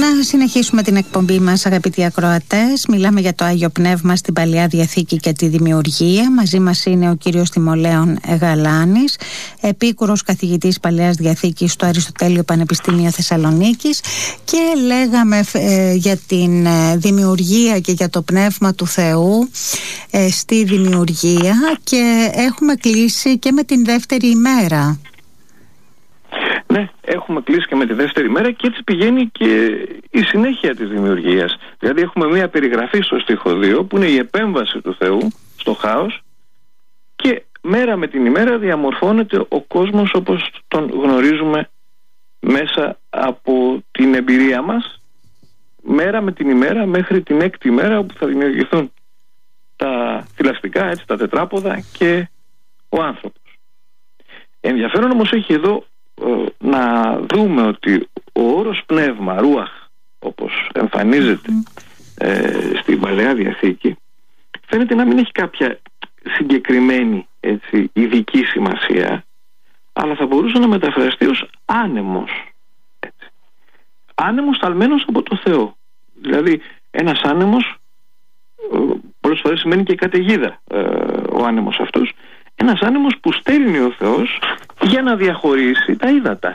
Να συνεχίσουμε την εκπομπή μας, αγαπητοί ακροατές. Μιλάμε για το Άγιο Πνεύμα στην Παλαιά Διαθήκη και τη δημιουργία. Μαζί μας είναι ο κύριος Τιμολέων Γαλάνης, επίκουρος καθηγητής Παλαιάς Διαθήκης στο Αριστοτέλειο Πανεπιστήμιο Θεσσαλονίκης, και λέγαμε για την δημιουργία και για το Πνεύμα του Θεού στη δημιουργία, και έχουμε κλείσει και με την δεύτερη ημέρα. Ναι, έχουμε κλείσει και με τη δεύτερη μέρα, και έτσι πηγαίνει και η συνέχεια της δημιουργίας. Δηλαδή έχουμε μια περιγραφή στο στίχο 2 που είναι η επέμβαση του Θεού στο χάος, και μέρα με την ημέρα διαμορφώνεται ο κόσμος όπως τον γνωρίζουμε μέσα από την εμπειρία μας, μέρα με την ημέρα μέχρι την έκτη μέρα, όπου θα δημιουργηθούν τα θηλαστικά, έτσι, τα τετράποδα και ο άνθρωπος. Ενδιαφέρον όμως έχει εδώ να δούμε ότι ο όρος πνεύμα, ρούαχ, όπως εμφανίζεται στην Παλαιά Διαθήκη, φαίνεται να μην έχει κάποια συγκεκριμένη, έτσι, ειδική σημασία, αλλά θα μπορούσε να μεταφραστεί ως άνεμος, έτσι. Άνεμος ταλμένος από το Θεό. Δηλαδή ένας άνεμος πολλές φορές σημαίνει και καταιγίδα, ο άνεμος αυτός. Ένας άνεμος που στέλνει ο Θεός για να διαχωρίσει τα ύδατα.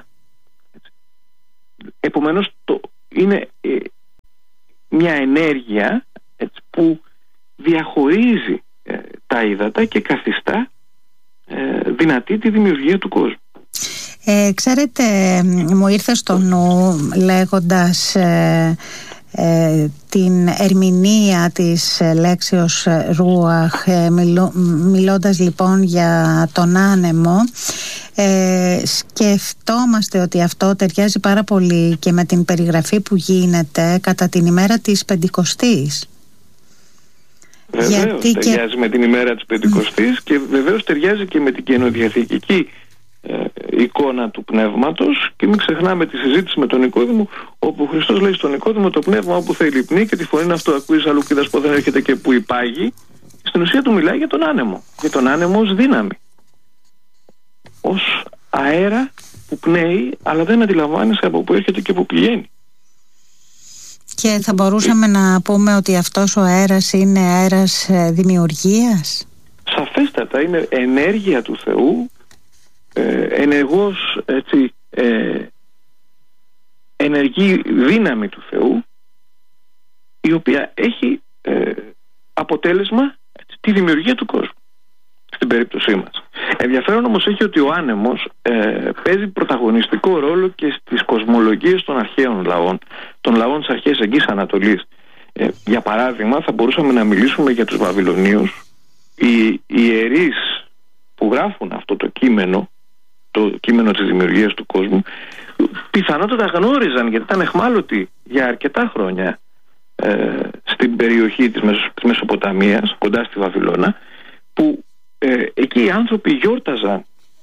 Επομένως είναι μια ενέργεια, έτσι, που διαχωρίζει τα ύδατα και καθιστά δυνατή τη δημιουργία του κόσμου. Ξέρετε, μου ήρθε στο νου λέγοντας την ερμηνεία της λέξεως ρούαχ, μιλώντας λοιπόν για τον άνεμο, σκεφτόμαστε ότι αυτό ταιριάζει πάρα πολύ και με την περιγραφή που γίνεται κατά την ημέρα της Πεντηκοστής. Βεβαίως ταιριάζει με την ημέρα της Πεντηκοστής, και βεβαίως ταιριάζει και με την καινοδιαθηκική εικόνα του πνεύματος, και μην ξεχνάμε τη συζήτηση με τον Νικόδημο, όπου ο Χριστός λέει στον Νικόδημο: το πνεύμα όπου θέλει πνί, και τη φωνή αυτό ακούεις αλλού κοίτας πότε έρχεται και που υπάγει. Στην ουσία του μιλάει για τον άνεμο, για τον άνεμο ως δύναμη, ως αέρα που πνέει, αλλά δεν αντιλαμβάνεσαι από πού έρχεται και πού πηγαίνει. Και θα μπορούσαμε να πούμε ότι αυτός ο αέρας είναι αέρας δημιουργίας. Σαφέστατα, είναι ενέργεια του Θεού, ενεργός, έτσι, ενεργή δύναμη του Θεού, η οποία έχει αποτέλεσμα, έτσι, τη δημιουργία του κόσμου στην περίπτωσή μας. Ενδιαφέρον όμως έχει ότι ο άνεμος παίζει πρωταγωνιστικό ρόλο και στις κοσμολογίες των αρχαίων λαών, των λαών της αρχαίας Εγγύης Ανατολής. Για παράδειγμα, θα μπορούσαμε να μιλήσουμε για τους Βαβυλωνίους. Οι ιερείς που γράφουν αυτό το κείμενο της δημιουργίας του κόσμου, πιθανότατα γνώριζαν, γιατί ήταν εχμάλωτοι για αρκετά χρόνια στην περιοχή της Μεσοποταμίας, κοντά στη Βαβυλώνα, που εκεί οι άνθρωποι γιόρταζαν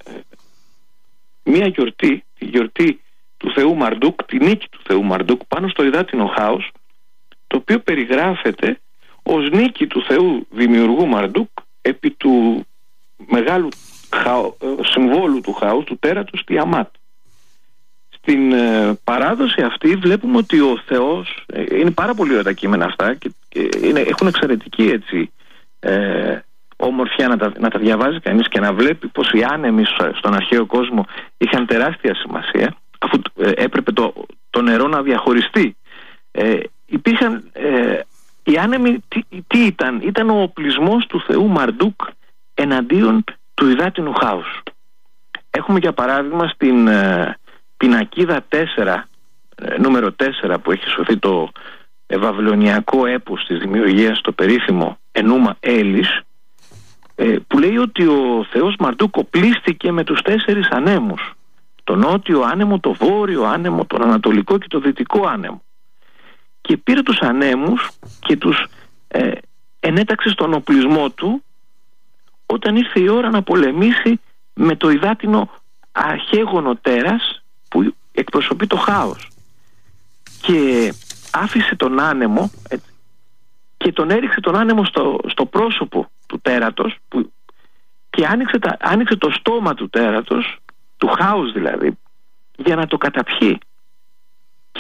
μία γιορτή, τη γιορτή του Θεού Μαρντούκ, τη νίκη του Θεού Μαρντούκ πάνω στο υδάτινο χάος, το οποίο περιγράφεται ως νίκη του Θεού Δημιουργού Μαρντούκ επί του μεγάλου συμβόλου του χάους, του τέρατος Τιαμάτ. Στην παράδοση αυτή βλέπουμε ότι ο Θεός, είναι πάρα πολύ ωραία τα κείμενα αυτά και έχουν εξαιρετική, έτσι, ομορφιά να τα διαβάζει κανείς και να βλέπει πως οι άνεμοι στον αρχαίο κόσμο είχαν τεράστια σημασία, αφού έπρεπε το νερό να διαχωριστεί. Υπήρχαν οι άνεμοι, τι ήταν ο οπλισμός του Θεού Μαρντούκ εναντίον του υδάτινου χάους. Έχουμε για παράδειγμα στην πινακίδα 4, νούμερο 4, που έχει σωθεί το βαβυλωνιακό έπος της δημιουργίας, το περίφημο Ενούμα Έλης, που λέει ότι ο Θεός Μαρντούκ οπλίστηκε με τους 4 ανέμους: τον νότιο άνεμο, το βόρειο άνεμο, τον ανατολικό και το δυτικό άνεμο, και πήρε τους ανέμους και τους ενέταξε στον οπλισμό του όταν ήρθε η ώρα να πολεμήσει με το υδάτινο αρχαίγωνο τέρας που εκπροσωπεί το χάος, και άφησε τον άνεμο και τον έριξε τον άνεμο στο πρόσωπο του τέρατος, και άνοιξε το στόμα του τέρατος, του χάους δηλαδή, για να το καταπιεί. Και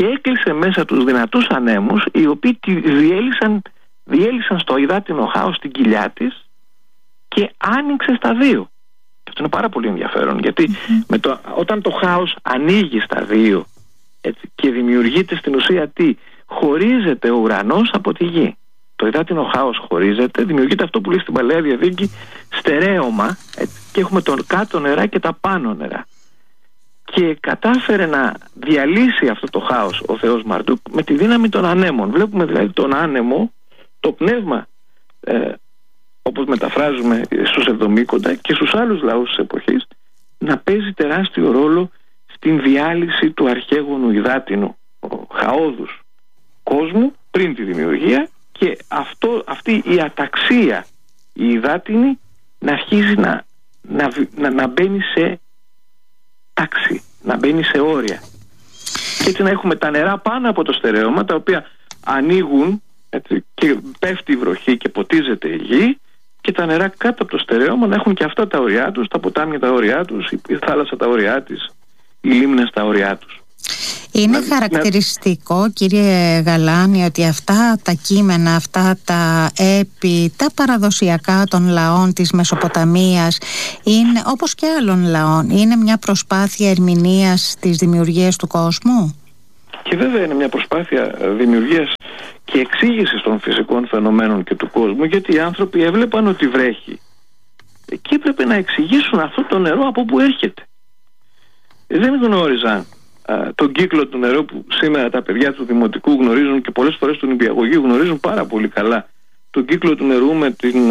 και έκλεισε μέσα τους δυνατούς ανέμους, οι οποίοι τη διέλυσαν στο υδάτινο χάος την κοιλιά της και άνοιξε στα δύο. Και αυτό είναι πάρα πολύ ενδιαφέρον, γιατί όταν το χάος ανοίγει στα δύο, έτσι, και δημιουργείται στην ουσία τι? Χωρίζεται ο ουρανός από τη γη. Το υδάτινο χάος χωρίζεται, δημιουργείται αυτό που λέει στην Παλαιά Διαθήκη στερέωμα, έτσι, και έχουμε το κάτω νερά και τα πάνω νερά. Και κατάφερε να διαλύσει αυτό το χάος ο Θεός Μαρντούκ με τη δύναμη των ανέμων. Βλέπουμε δηλαδή τον άνεμο, το πνεύμα, όπως μεταφράζουμε στους Εβδομήκοντα και στους άλλους λαούς της εποχής, να παίζει τεράστιο ρόλο στην διάλυση του αρχαίγονου υδάτινου χαόδους κόσμου πριν τη δημιουργία, και αυτή η αταξία, η υδάτινη, να αρχίζει να μπαίνει σε τάξη, να μπαίνει σε όρια. Και έτσι να έχουμε τα νερά πάνω από το στερέωμα, τα οποία ανοίγουν, έτσι, και πέφτει η βροχή και ποτίζεται η γη, και τα νερά κάτω από το στερέωμα να έχουν και αυτά τα όρια τους, τα ποτάμια τα όρια τους, η θάλασσα τα όρια της, οι λίμνες τα όρια τους. Είναι χαρακτηριστικό, κύριε Γαλάνη, ότι αυτά τα κείμενα, αυτά τα έπι, τα παραδοσιακά των λαών της Μεσοποταμίας, είναι, όπως και άλλων λαών, είναι μια προσπάθεια ερμηνείας της δημιουργίας του κόσμου. Και βέβαια είναι μια προσπάθεια δημιουργίας και εξήγησης των φυσικών φαινομένων και του κόσμου, γιατί οι άνθρωποι έβλεπαν ότι βρέχει και έπρεπε να εξηγήσουν αυτό το νερό από πού έρχεται. Δεν γνώριζαν τον κύκλο του νερού που σήμερα τα παιδιά του δημοτικού γνωρίζουν, και πολλές φορές του νηπιαγωγείου γνωρίζουν πάρα πολύ καλά τον κύκλο του νερού με την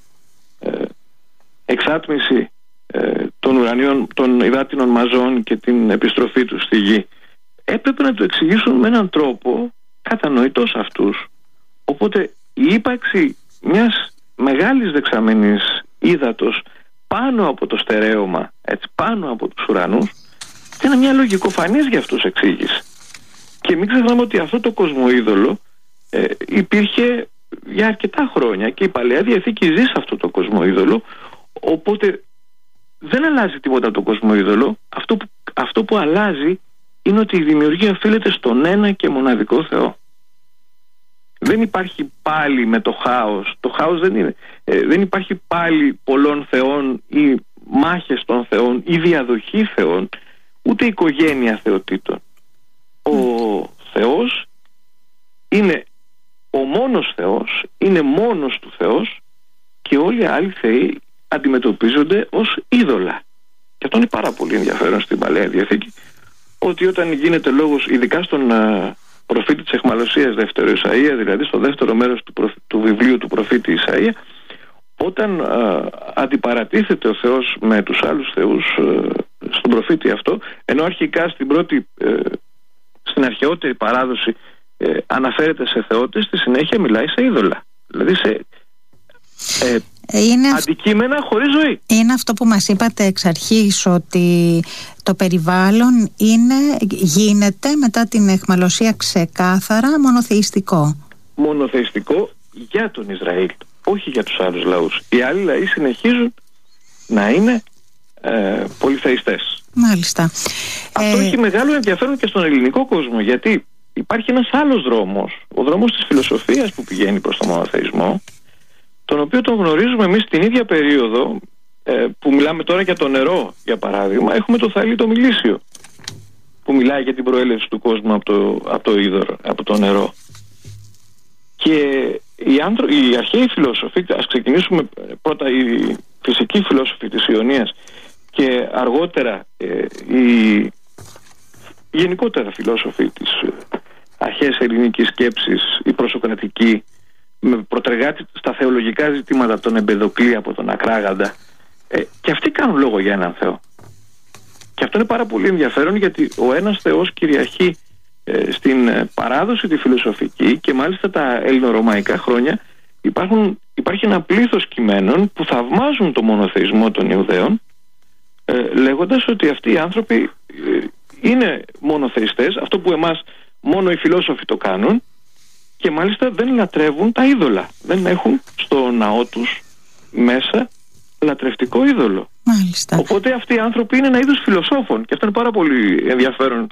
εξάτμιση των υδάτινων μαζών και την επιστροφή τους στη γη. Έπρεπε να το εξηγήσουν με έναν τρόπο κατανοητό σε αυτούς. Οπότε η ύπαρξη μιας μεγάλης δεξαμενής ύδατος πάνω από το στερέωμα, έτσι, πάνω από τους ουρανούς, είναι μια λογικοφανής για αυτούς εξήγηση. Και μην ξεχνάμε ότι αυτό το κοσμοείδωλο υπήρχε για αρκετά χρόνια, και η Παλαιά Διαθήκη ζει σε αυτό το κοσμοείδωλο, οπότε δεν αλλάζει τίποτα το κοσμοείδωλο. Αυτό που αλλάζει είναι ότι η δημιουργία οφείλεται στον ένα και μοναδικό Θεό. Δεν υπάρχει πάλι με το χάος. Το χάος δεν είναι. Δεν υπάρχει πάλι πολλών θεών ή μάχες των θεών ή διαδοχή θεών, ούτε οικογένεια θεοτήτων. Ο Θεός είναι ο μόνος Θεός, είναι μόνος του Θεός, και όλοι οι άλλοι θεοί αντιμετωπίζονται ως είδωλα. Και αυτό είναι πάρα πολύ ενδιαφέρον στην Παλαιά Διαθήκη, ότι όταν γίνεται λόγος, ειδικά στον προφήτη της Αιχμαλωσίας, δεύτερο Ισαΐα, δηλαδή στο δεύτερο μέρος του βιβλίου του προφήτη Ισαΐα, όταν αντιπαρατίθεται ο Θεός με τους άλλους θεούς στον προφήτη αυτό, ενώ αρχικά στην αρχαιότερη παράδοση αναφέρεται σε θεότητες, στη συνέχεια μιλάει σε είδωλα, δηλαδή σε αντικείμενα χωρίς ζωή. Είναι αυτό που μας είπατε εξ αρχής, ότι το περιβάλλον γίνεται μετά την αιχμαλωσία ξεκάθαρα μονοθεϊστικό. Μονοθεϊστικό για τον Ισραήλ, όχι για τους άλλους λαούς. Οι άλλοι λαοί συνεχίζουν να είναι πολυθεϊστές. Μάλιστα. Αυτό έχει μεγάλο ενδιαφέρον και στον ελληνικό κόσμο, γιατί υπάρχει ένας άλλος δρόμος, ο δρόμος της φιλοσοφίας που πηγαίνει προς τον μονοθεϊσμό, τον οποίο τον γνωρίζουμε εμείς την ίδια περίοδο που μιλάμε τώρα για το νερό, για παράδειγμα. Έχουμε το Θαλή το Μιλήσιο, που μιλάει για την προέλευση του κόσμου από το νερό. Και οι αρχαίοι φιλόσοφοι, ας ξεκινήσουμε πρώτα οι φυσικοί φιλόσοφοι της Ιωνίας και αργότερα οι γενικότερα φιλόσοφοι της αρχαίας ελληνικής σκέψης, οι προσοκρατικοί, με προτρεγάτη στα θεολογικά ζητήματα τον Εμπεδοκλή από τον Ακράγαντα, και αυτοί κάνουν λόγο για έναν Θεό. Και αυτό είναι πάρα πολύ ενδιαφέρον, γιατί ο ένας Θεός κυριαρχεί στην παράδοση τη φιλοσοφική, και μάλιστα τα ελληνορωμαϊκά χρόνια υπάρχει ένα πλήθος κειμένων που θαυμάζουν το μονοθεϊσμό των Ιουδαίων, λέγοντας ότι αυτοί οι άνθρωποι είναι μονοθεϊστές, αυτό που εμάς μόνο οι φιλόσοφοι το κάνουν, και μάλιστα δεν λατρεύουν τα είδωλα. Δεν έχουν στο ναό τους μέσα λατρευτικό είδωλο. Μάλιστα. Οπότε αυτοί οι άνθρωποι είναι ένα είδος φιλοσόφων, και αυτό είναι πάρα πολύ ενδιαφέρον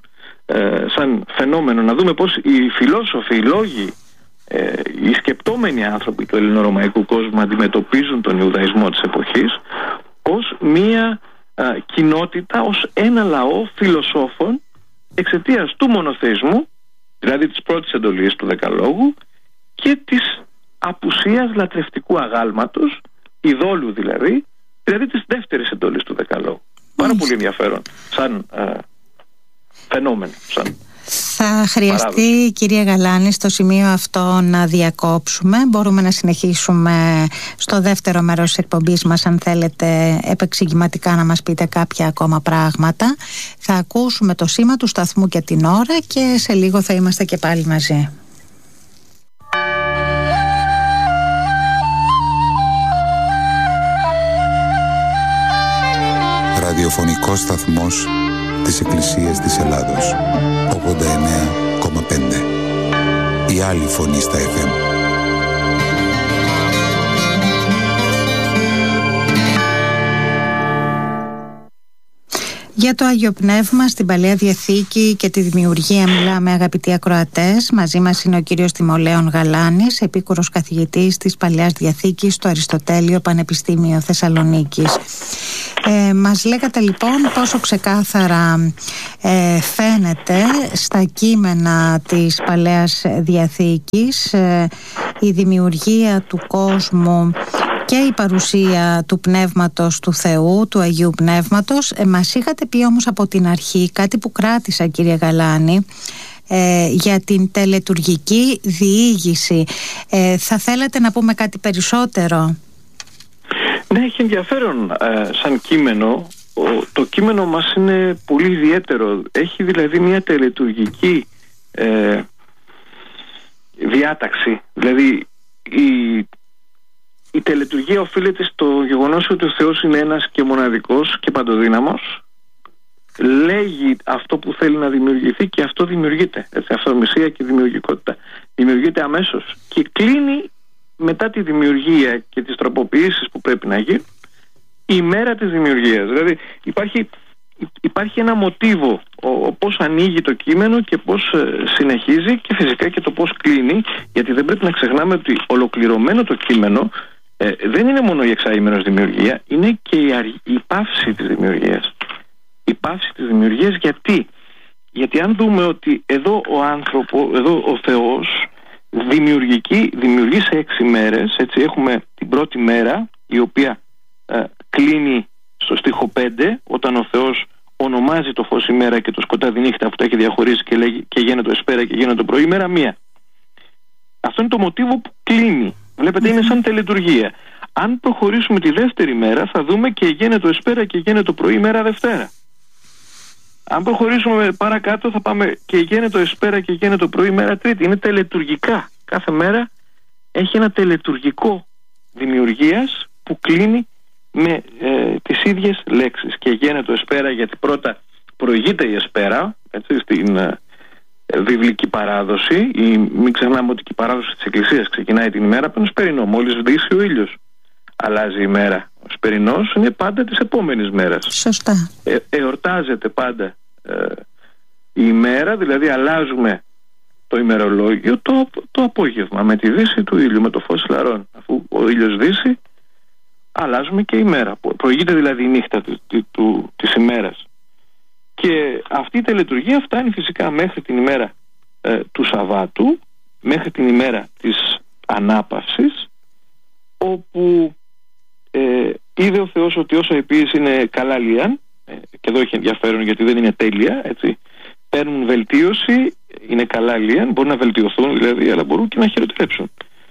σαν φαινόμενο, να δούμε πώς οι φιλόσοφοι, οι λόγοι, οι σκεπτόμενοι άνθρωποι του ελληνορωμαϊκού κόσμου αντιμετωπίζουν τον Ιουδαϊσμό της εποχής ως μία κοινότητα, ως ένα λαό φιλοσόφων εξαιτίας του μονοθεϊσμού, δηλαδή της πρώτης εντολής του Δεκαλόγου, και της απουσίας λατρευτικού αγάλματος, ειδόλου δηλαδή της δεύτερης εντολής του Δεκαλόγου. Πάρα πολύ ενδιαφέρον σαν φαινόμενο, σαν θα χρειαστεί, κυρία Γαλάνη, στο σημείο αυτό να διακόψουμε. Μπορούμε να συνεχίσουμε στο δεύτερο μέρος της εκπομπής μας, αν θέλετε επεξηγηματικά να μας πείτε κάποια ακόμα πράγματα. Θα ακούσουμε το σήμα του σταθμού και την ώρα και σε λίγο θα είμαστε και πάλι μαζί. Ραδιοφωνικός σταθμός της Εκκλησίας της Ελλάδος, 89,5. Η άλλη φωνή στα FM. Για το Άγιο Πνεύμα στην Παλαιά Διαθήκη και τη δημιουργία μιλάμε, αγαπητοί ακροατές. Μαζί μας είναι ο κύριος Τιμολέων Γαλάνης, επίκουρος καθηγητής της Παλαιάς Διαθήκης στο Αριστοτέλειο Πανεπιστήμιο Θεσσαλονίκης. Μας λέγατε λοιπόν πόσο ξεκάθαρα φαίνεται στα κείμενα της Παλαιάς Διαθήκης η δημιουργία του κόσμου και η παρουσία του Πνεύματος του Θεού, του Αγίου Πνεύματος. Μας είχατε πει όμως από την αρχή κάτι που κράτησα, κύριε Γαλάνη, για την τελετουργική διήγηση. Θα θέλατε να πούμε κάτι περισσότερο? Ναι, έχει ενδιαφέρον σαν κείμενο. Το κείμενο μας είναι πολύ ιδιαίτερο. Έχει δηλαδή μια τελετουργική διάταξη. Δηλαδή η τελετουργία οφείλεται στο γεγονός ότι ο Θεός είναι ένας και μοναδικός και παντοδύναμος. Λέγει αυτό που θέλει να δημιουργηθεί και αυτό δημιουργείται. Αυτομυσία και δημιουργικότητα. Δημιουργείται αμέσως και κλείνει μετά τη δημιουργία και τις τροποποιήσεις που πρέπει να γίνουν η μέρα της δημιουργίας. Δηλαδή υπάρχει ένα μοτίβο πώς ανοίγει το κείμενο και πώς συνεχίζει, και φυσικά και το πώς κλείνει, γιατί δεν πρέπει να ξεχνάμε ότι ολοκληρωμένο το κείμενο δεν είναι μόνο η εξαήμερος δημιουργία, είναι και η παύση της δημιουργίας. Η παύση της δημιουργίας γιατί αν δούμε ότι εδώ ο Θεός δημιουργεί σε 6 μέρες, έτσι έχουμε την πρώτη μέρα η οποία κλείνει στο στίχο 5, όταν ο Θεός ονομάζει το φως ημέρα και το σκοτάδι νύχτα, που τα έχει διαχωρίσει και λέγει και γίνεται εσπέρα και γίνεται πρωί, ημέρα μία. Αυτό είναι το μοτίβο που κλείνει. Βλέπετε, είναι σαν τελετουργία. Αν προχωρήσουμε τη δεύτερη μέρα θα δούμε και γίνεται εσπέρα και γίνεται πρωί, ημέρα Δευτέρα. Αν προχωρήσουμε παρακάτω θα πάμε και γίνεται εσπέρα και γίνεται πρωί, ημέρα Τρίτη. Είναι τελετουργικά. Κάθε μέρα έχει ένα τελετουργικό δημιουργίας που κλείνει με τις ίδιες λέξεις. Και γίνεται εσπέρα γιατί πρώτα προηγείται η εσπέρα, έτσι, στην βιβλική παράδοση. Μην ξεχνάμε ότι και η παράδοση της Εκκλησίας ξεκινάει την ημέρα από τον εσπερινό. Μόλις δύσει ο ήλιος αλλάζει η μέρα. Ο εσπερινός είναι πάντα της επόμενης μέρας. Σωστά. Εορτάζεται πάντα η ημέρα, δηλαδή αλλάζουμε το ημερολόγιο το απόγευμα με τη δύση του ήλιου, με το φως λαρών. Αφού ο ήλιος δύσει, αλλάζουμε και η μέρα. Προηγείται δηλαδή η νύχτα της ημέρας. Και αυτή η τελετουργία φτάνει φυσικά μέχρι την ημέρα του Σαββάτου, μέχρι την ημέρα της Ανάπαυσης, όπου είδε ο Θεός ότι όσο η ποίηση είναι καλά λίαν, και εδώ έχει ενδιαφέρον γιατί δεν είναι τέλεια, έτσι, παίρνουν βελτίωση, είναι καλά λίαν, μπορούν να βελτιωθούν δηλαδή, αλλά μπορούν και να χειροτερέψουν.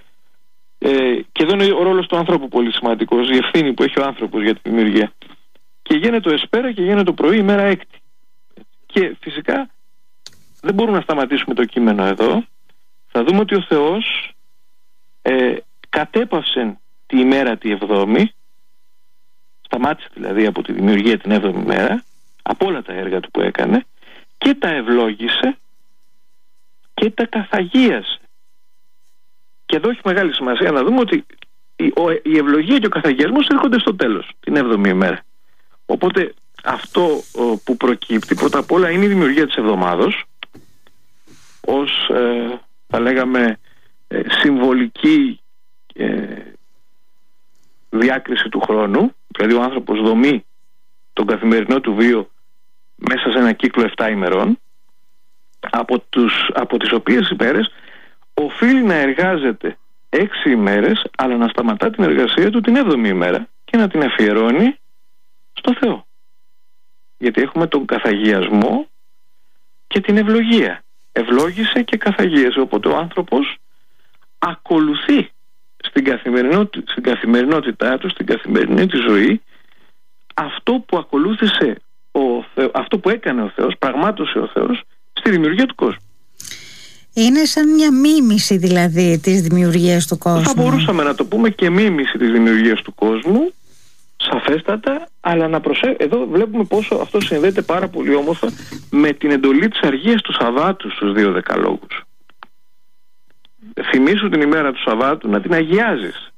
Και εδώ είναι ο ρόλος του ανθρώπου πολύ σημαντικός, η ευθύνη που έχει ο άνθρωπος για τη δημιουργία. Και γίνεται το εσπέρα και γίνεται το πρωί, ημέρα έκτη. Και φυσικά δεν μπορούμε να σταματήσουμε το κείμενο εδώ. Θα δούμε ότι ο Θεός κατέπαυσε τη ημέρα τη 7η, σταμάτησε δηλαδή από τη δημιουργία την 7η μέρα, από όλα τα έργα του που έκανε, και τα ευλόγησε και τα καθαγίασε. Και εδώ έχει μεγάλη σημασία να δούμε ότι η ευλογία και ο καθαγιασμός έρχονται στο τέλος, την 7η ημέρα. Οπότε αυτό που προκύπτει πρώτα απ' όλα είναι η δημιουργία της εβδομάδος ως θα λέγαμε συμβολική διάκριση του χρόνου. Δηλαδή ο άνθρωπος δομεί τον καθημερινό του βίο μέσα σε ένα κύκλο 7 ημερών, από τις οποίες ημέρες οφείλει να εργάζεται 6 ημέρες, αλλά να σταματά την εργασία του την 7η ημέρα και να την αφιερώνει στο Θεό. Γιατί έχουμε τον καθαγιασμό και την ευλογία. Ευλόγησε και καθαγίασε. Οπότε ο άνθρωπος ακολουθεί στην καθημερινότητά του, στην καθημερινή της ζωή, αυτό που ακολούθησε αυτό που έκανε ο Θεός, πραγμάτωσε ο Θεός στη δημιουργία του κόσμου. Είναι σαν μια μίμηση δηλαδή της δημιουργίας του κόσμου. Θα μπορούσαμε να το πούμε και μίμηση της δημιουργίας του κόσμου, σαφέστατα, αλλά εδώ βλέπουμε πόσο αυτό συνδέεται πάρα πολύ όμορφα με την εντολή της αργίας του Σαββάτου στους 2 Δεκαλόγους. Θυμήσου την ημέρα του Σαββάτου να την αγιάζεις,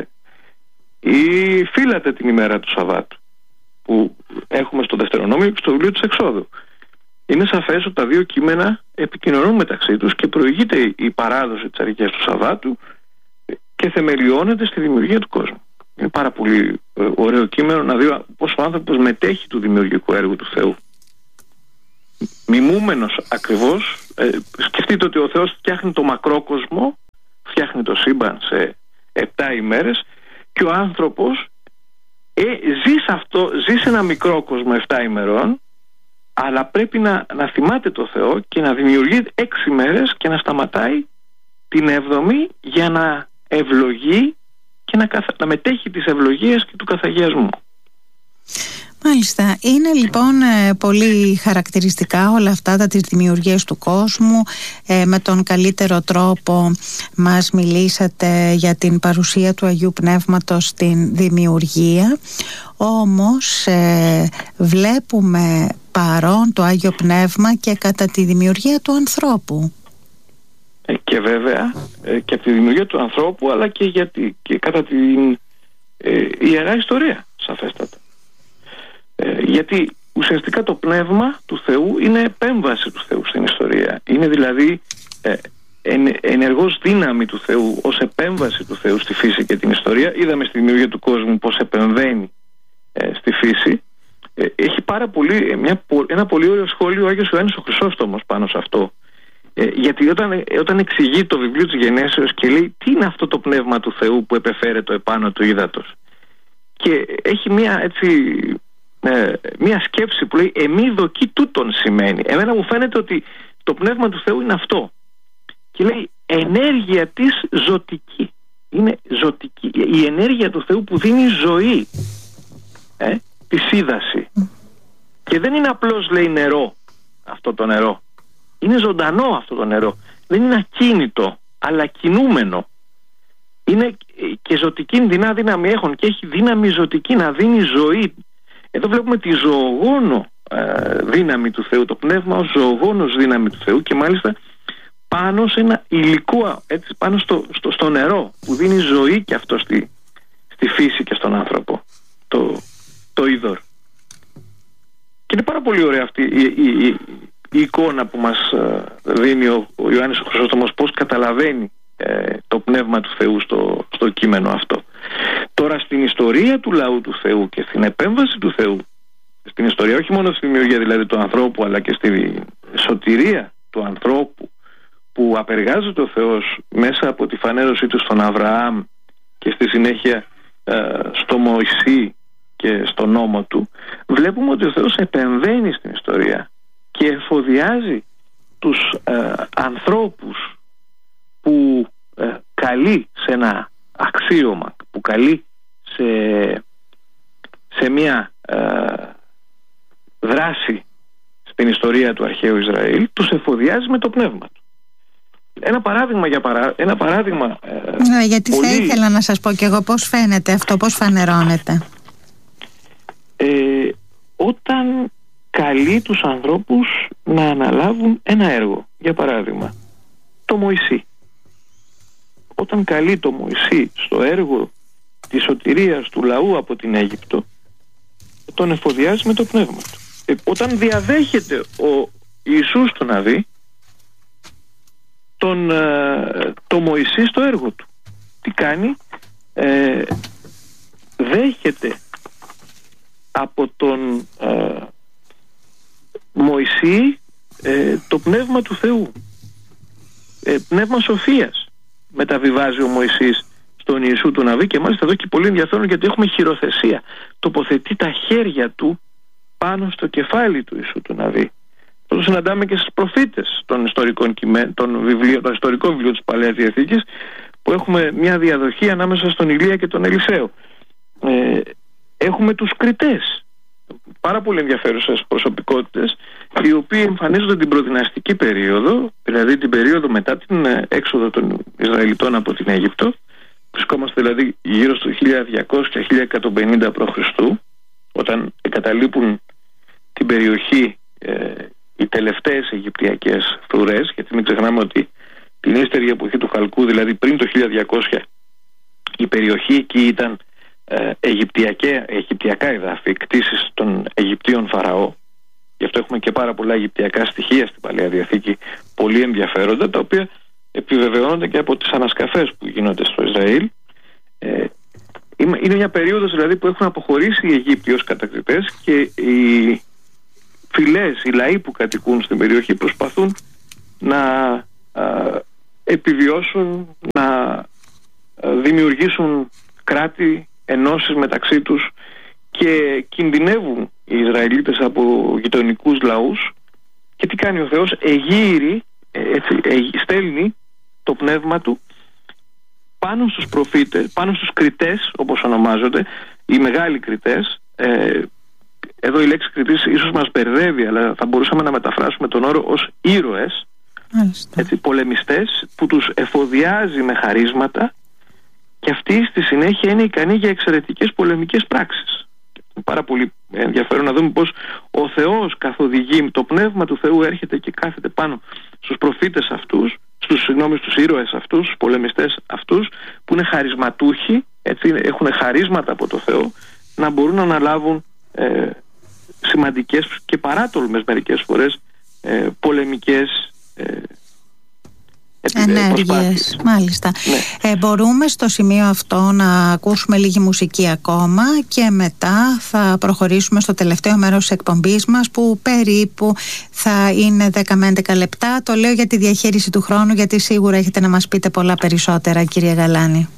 ή φύλατε την ημέρα του Σαββάτου που έχουμε στο Δευτερονόμιο και στο βιβλίο της Εξόδου. Είναι σαφές ότι τα δύο κείμενα επικοινωνούν μεταξύ τους και προηγείται η παράδοση της αργίας του Σαββάτου και θεμελιώνεται στη δημιουργία του κόσμου. Είναι πάρα πολύ ωραίο κείμενο να δει πώς ο άνθρωπος μετέχει του δημιουργικού έργου του Θεού. Μιμούμενος ακριβώς, σκεφτείτε ότι ο Θεός φτιάχνει το μακρόκοσμο, φτιάχνει το σύμπαν σε 7 ημέρες και ο άνθρωπος ζει σε ένα μικρό κόσμο 7 ημερών, αλλά πρέπει να θυμάται το Θεό και να δημιουργεί 6 ημέρες και να σταματάει την 7η για να ευλογεί και να μετέχει τις ευλογίες και του καθαγιασμού. Μάλιστα. Είναι λοιπόν πολύ χαρακτηριστικά όλα αυτά τα της δημιουργίας του κόσμου. Με τον καλύτερο τρόπο μας μιλήσατε για την παρουσία του Αγίου Πνεύματος στην δημιουργία. Όμως βλέπουμε παρόν το Άγιο Πνεύμα και κατά τη δημιουργία του ανθρώπου. Και βέβαια και από τη δημιουργία του ανθρώπου, αλλά και κατά την Ιερά Ιστορία, σαφέστατα. Γιατί ουσιαστικά το πνεύμα του Θεού είναι επέμβαση του Θεού στην ιστορία. Είναι δηλαδή ενεργός δύναμη του Θεού ως επέμβαση του Θεού στη φύση και την ιστορία. Είδαμε στη δημιουργία του κόσμου πως επεμβαίνει στη φύση. Έχει ένα πολύ ωραίο σχόλιο ο Άγιος Ιωάννης ο Χρυσόστομος πάνω σε αυτό. Γιατί όταν εξηγεί το βιβλίο της Γενέσεως και λέει τι είναι αυτό το πνεύμα του Θεού που επεφέρετο επάνω του ύδατος, και έχει μια σκέψη που λέει «Εμεί δοκί τούτον σημαίνει». Εμένα μου φαίνεται ότι το πνεύμα του Θεού είναι αυτό. Και λέει ενέργεια της ζωτική. Είναι ζωτική. Η ενέργεια του Θεού που δίνει ζωή, τη σύδαση. Και δεν είναι απλώς, λέει, νερό αυτό το νερό. Είναι ζωντανό αυτό το νερό. Δεν είναι ακίνητο, αλλά κινούμενο. Είναι και ζωτική δύναμη έχουν και έχει δύναμη ζωτική να δίνει ζωή. Εδώ βλέπουμε τη ζωογόνο δύναμη του Θεού, το πνεύμα ως ζωογόνος δύναμη του Θεού, και μάλιστα πάνω σε ένα υλικό, έτσι, πάνω στο νερό που δίνει ζωή και αυτό στη φύση και στον άνθρωπο, το είδωρ. Και είναι πάρα πολύ ωραία αυτή η εικόνα που μας δίνει ο Ιωάννης ο Χρυσόστομος, πώς καταλαβαίνει το πνεύμα του Θεού στο κείμενο αυτό. Τώρα στην ιστορία του λαού του Θεού και στην επέμβαση του Θεού στην ιστορία, όχι μόνο στη δημιουργία δηλαδή του ανθρώπου, αλλά και στη σωτηρία του ανθρώπου που απεργάζεται ο Θεός μέσα από τη φανέρωσή του στον Αβραάμ και στη συνέχεια στο Μωυσή και στο νόμο του, βλέπουμε ότι ο Θεός επεμβαίνει στην ιστορία και εφοδιάζει τους ανθρώπους που καλεί σε ένα αξίωμα, που καλεί σε μια δράση στην ιστορία του αρχαίου Ισραήλ, τους εφοδιάζει με το πνεύμα του. Ένα παράδειγμα γιατί πολύ... θα ήθελα να σας πω κι εγώ πώς φαίνεται αυτό, πώς φανερώνεται. Όταν καλεί τους ανθρώπους να αναλάβουν ένα έργο, για παράδειγμα το Μωυσή. Όταν καλεί το Μωυσή στο έργο της σωτηρίας του λαού από την Αίγυπτο, τον εφοδιάζει με το πνεύμα του. Όταν διαδέχεται ο Ιησούς το να δει το Μωυσή στο έργο του, τι κάνει? Δέχεται από τον Μωυσή το πνεύμα του Θεού, πνεύμα σοφίας μεταβιβάζει ο Μωυσής στον Ιησού του Ναβί. Και μάλιστα εδώ και πολύ ενδιαφέρον, γιατί έχουμε χειροθεσία. Τοποθετεί τα χέρια του πάνω στο κεφάλι του Ιησού του Ναβί. Το συναντάμε και στις προφήτες των ιστορικών βιβλίων της Παλαιάς Διαθήκης, που έχουμε μια διαδοχή ανάμεσα στον Ηλία και τον Ελισαίο. Έχουμε τους κριτές, πάρα πολύ ενδιαφέρουσες προσωπικότητες, οι οποίοι εμφανίζονται την προδυναστική περίοδο, δηλαδή την περίοδο μετά την έξοδο των Ισραηλιτών από την Αίγυπτο. Βρισκόμαστε δηλαδή γύρω στο 1200-1150 π.Χ., όταν εγκαταλείπουν την περιοχή οι τελευταίες Αιγυπτιακές φρουρές, γιατί μην ξεχνάμε ότι την ύστερη εποχή του Χαλκού, δηλαδή πριν το 1200, η περιοχή εκεί ήταν αιγυπτιακά εδάφη, κτήσεις των Αιγυπτίων Φαραώ. Γι' αυτό έχουμε και πάρα πολλά αιγυπτιακά στοιχεία στην Παλαιά Διαθήκη, πολύ ενδιαφέροντα, τα οποία επιβεβαιώνονται και από τις ανασκαφές που γίνονται στο Ισραήλ. Είναι μια περίοδος δηλαδή που έχουν αποχωρήσει οι Αιγύπτιοι ως κατακτητές, και οι φυλές, οι λαοί που κατοικούν στην περιοχή προσπαθούν να επιβιώσουν, να δημιουργήσουν κράτη, ενώσεις μεταξύ τους, και κινδυνεύουν οι Ισραηλίτες από γειτονικούς λαούς. Και τι κάνει ο Θεός? Εγείρει, στέλνει το πνεύμα του πάνω στους προφήτες, πάνω στους κριτές, όπως ονομάζονται, οι μεγάλοι κριτές. Εδώ η λέξη κριτής ίσως μας μπερδεύει, αλλά θα μπορούσαμε να μεταφράσουμε τον όρο ως ήρωες, πολεμιστές, που τους εφοδιάζει με χαρίσματα, και αυτοί στη συνέχεια είναι ικανοί για εξαιρετικές πολεμικές πράξεις. Είναι πάρα πολύ ενδιαφέρον να δούμε πως ο Θεός καθοδηγεί, το πνεύμα του Θεού έρχεται και κάθεται πάνω στους προφήτες αυτούς, στους ήρωες αυτούς, στους πολεμιστές αυτούς, που είναι χαρισματούχοι, έτσι, έχουν χαρίσματα από το Θεό, να μπορούν να αναλάβουν σημαντικές και παράτολμες μερικές φορές πολεμικές ενέργειες. Μάλιστα. Ναι. Μπορούμε στο σημείο αυτό να ακούσουμε λίγη μουσική ακόμα, και μετά θα προχωρήσουμε στο τελευταίο μέρος της εκπομπής μας, που περίπου θα είναι 10 με 11 λεπτά. Το λέω για τη διαχείριση του χρόνου, γιατί σίγουρα έχετε να μας πείτε πολλά περισσότερα, κύριε Γαλάνη.